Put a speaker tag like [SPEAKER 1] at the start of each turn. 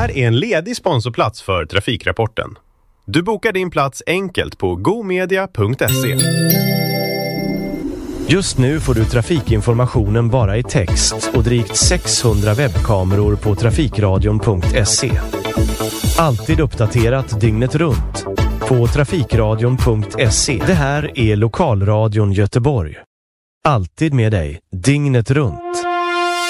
[SPEAKER 1] här är en ledig sponsorplats för Trafikrapporten. Du bokar din plats enkelt på gomedia.se.
[SPEAKER 2] Just nu får du trafikinformationen bara i text och drygt 600 webbkameror på trafikradion.se. Alltid uppdaterat dygnet runt på trafikradion.se. Det här är Lokalradion Göteborg. Alltid med dig, dygnet runt.